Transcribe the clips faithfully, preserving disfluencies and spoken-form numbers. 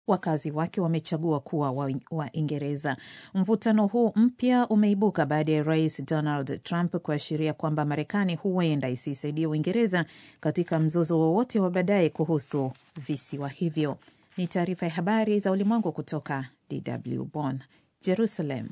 wakazi wake wamechagua kuwa Waingereza wa mvutano huu mpya umeibuka baada ya Rais Donald Trump kuashiria kwamba Marekani huenda isisaidie Uingereza katika mzozo wowote wa baadaye kuhusu visiwa hivyo. Ni taarifa ya habari za ulimwengu kutoka D W Bonn. Jerusalem.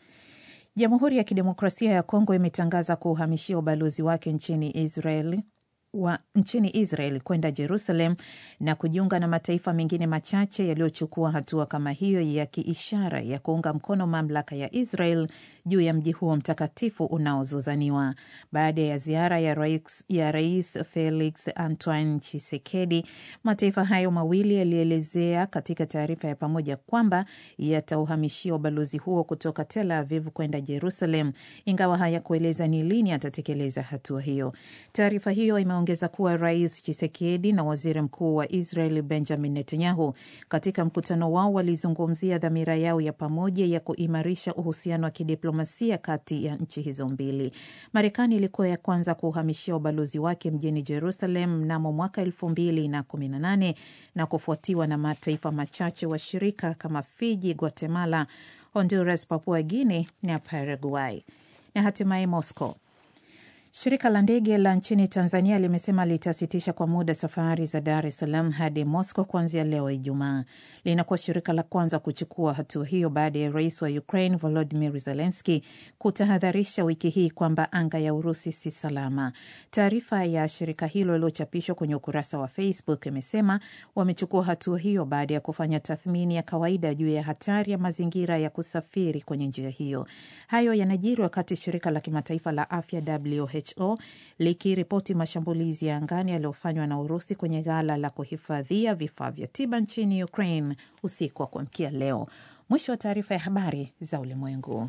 Jamhuri ya Kidemokrasia ya Kongo imetangaza kuhamishia ubalozi wake nchini Israel wa nchini Israel kwenda Jerusalem na kujiunga na mataifa mengine machache yaliyochukua hatua kama hiyo ya kiishara ya kuunga mkono mamlaka ya Israel juu ya mji huo mtakatifu unaozozaniwa. Baada ya ziara ya rais, ya Rais Felix Antoine Tshisekedi, mataifa hayo mawili yalielezea katika taarifa ya pamoja kwamba yatauhamishia ubalozi huo kutoka Tel Aviv kwenda Jerusalem, ingawa hayakueleza ni lini atatekeleza hatua hiyo. Taarifa hiyo ime ongeza kuwa Rais Tshisekedi na Waziri Mkuu wa Israel Benjamin Netanyahu katika mkutano wao walizungumzia dhamira yao ya pamoja ya kuimarisha uhusiano wa kidiplomasia kati ya nchi hizo mbili. Marekani ilikuwa ya kwanza kuhamishia ubalozi wake mjini Jerusalem mnamo mwaka elfu mbili na kumi na nane na kufuatiwa na mataifa machache washirika kama Fiji, Guatemala, Honduras, Papua Guinea na Paraguay. Na hatimaye Moscow. Shirika la ndege la nchini Tanzania limesema litasitisha kwa muda safari za Dar es Salaam hadi Moscow kuanzia leo Ijumaa. Linakuwa shirika la kwanza kuchukua hatua hiyo baada ya Rais wa Ukraine Volodymyr Zelensky kutahadharisha wiki hii kwamba anga ya Urusi si salama. Taarifa ya shirika hilo iliyochapishwa kwenye ukurasa wa Facebook imesema wamechukua hatua hiyo baada ya kufanya tathmini ya kawaida juu ya hatari ya mazingira ya kusafiri kwenye njia hiyo. Hayo yanajiri wakati shirika la kimataifa la afya W H O likiripoti mashambulizi ya angani yaliyofanywa na Urusi kwenye ghala la kuhifadhia vifaa vya tiba nchini Ukraine usiku wa kuamkia leo. Mwisho wa taarifa ya habari za ulimwengu.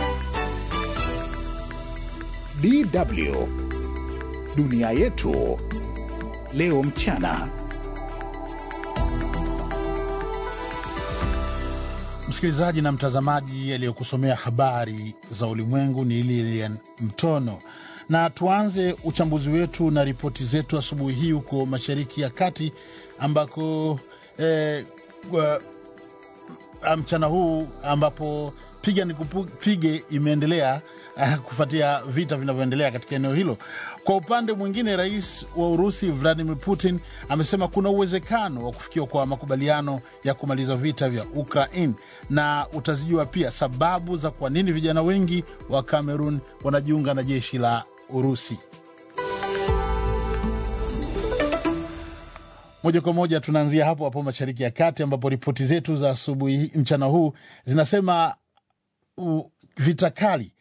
D W Dunia yetu leo mchana. Msikilizaji na mtazamaji, aliyokusomea habari za ulimwengu ni Lilian Mtono. Na tuanze uchambuzi wetu na ripoti zetu asubuhi hii huko Mashariki ya Kati ambako eh, mchana huu ambapo piga ni kupige imeendelea uh, kufuatia vita vinavyoendelea katika eneo hilo. Kwa upande mwingine, rais wa Urusi Vladimir Putin amesema kuna uwezekano wa kufikiwa kwa makubaliano ya kumaliza vita vya Ukraine, na utazijua pia sababu za kwa nini vijana wengi wa Cameroon wanajiunga na jeshi la Urusi. Moja kwa moja tunaanzia hapo hapo Mashariki ya Kati ambapo ripoti zetu za asubuhi mchana huu zinasema uh, vita kali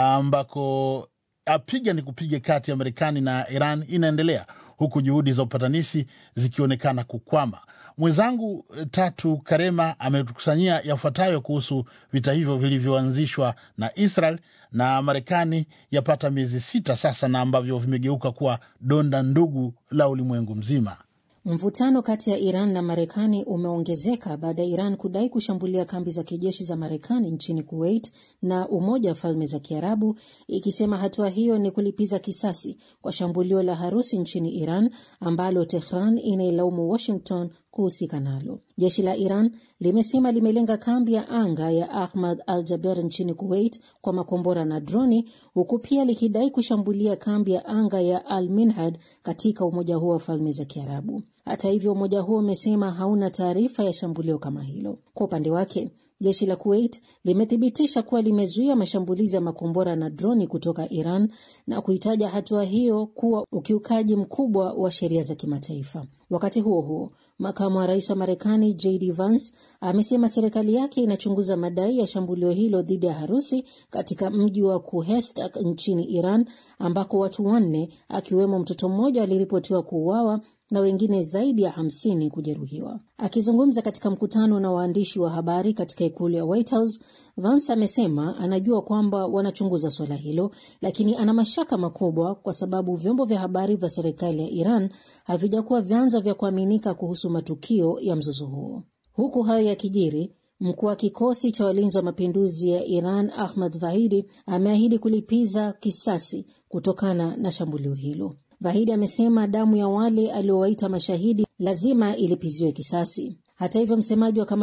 ambako apiga ni kupiga kati ya Marekani na Iran inaendelea huku juhudi za upatanishi zikionekana kukwama. Mwenzangu Tatu Karema ametukusanyia yafuatayo kuhusu vita hivyo vilivyoanzishwa na Israel na Marekani yapata miezi sita sasa, na ambavyo vimegeuka kuwa donda ndugu la ulimwengu mzima. Mvutano kati ya Iran na Marekani umeongezeka baada ya Iran kudai kushambulia kambi za kijeshi za Marekani nchini Kuwait na Umoja wa Falme za Kiarabu, ikisema hatua hiyo ni kulipiza kisasi kwa shambulio la harusi nchini Iran ambalo Tehran inailaumu Washington kuhusika nalo. Jeshi la Iran limesema limelenga kambi ya anga ya Ahmad al-Jaber nchini Kuwait kwa makombora na droni, huku pia likidai kushambulia kambi ya anga ya Al-Minhad katika Umoja huo wa Falme za Kiarabu. Hata hivyo, umoja huo umesema hauna taarifa ya shambulio kama hilo. Kwa upande wake, jeshi la Kuwait limethibitisha kuwa limezuia mashambulizi ya makombora na droni kutoka Iran na kuitaja hatua hiyo kuwa ukiukaji mkubwa wa sheria za kimataifa. Wakati huo huo, makamu wa rais wa Marekani J D Vance amesema serikali yake inachunguza madai ya shambulio hilo dhidi ya harusi katika mji wa Kuhestak nchini Iran, ambako watu wanne akiwemo mtoto mmoja waliripotiwa kuuawa na wengine zaidi ya hamsini kujeruhiwa. Akizungumza katika mkutano na waandishi wa habari katika ikulu ya White House, Vance amesema anajua kwamba wanachunguza swala hilo, lakini ana mashaka makubwa kwa sababu vyombo vya habari vya serikali ya Iran havijakuwa vyanzo vya kuaminika kuhusu matukio ya mzozo huo. Huku hayo yakijiri, mkuu wa kikosi cha walinzi wa mapinduzi ya Iran Ahmad Vahidi ameahidi kulipiza kisasi kutokana na shambulio hilo. Vahidi amesema damu ya wale aliowaita mashahidi lazima ilipiziwe kisasi. Hata hivyo, msemaji wa